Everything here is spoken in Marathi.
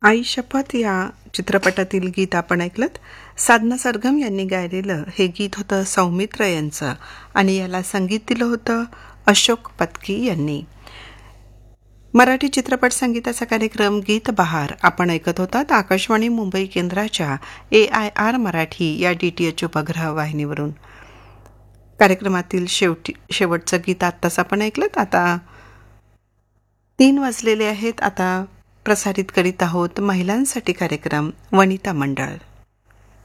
आई शपथ या चित्रपटातील गीत आपण ऐकलत. साधना सरगम यांनी गायलेलं हे गीत होतं सौमित्र यांचं आणि याला संगीत दिलं होतं अशोक पत्की यांनी. मराठी चित्रपट संगीताचा कार्यक्रम गीत बहार आपण ऐकत होतात आकाशवाणी मुंबई केंद्राच्या AIR मराठी या DTH उपग्रह वाहिनीवरून. कार्यक्रमातील शेवटचं गीत आत्ताच आपण ऐकलं. आता 3 वाजलेले आहेत. आता प्रसारित करीत आहोत महिलांसाठी कार्यक्रम वनिता मंडळ.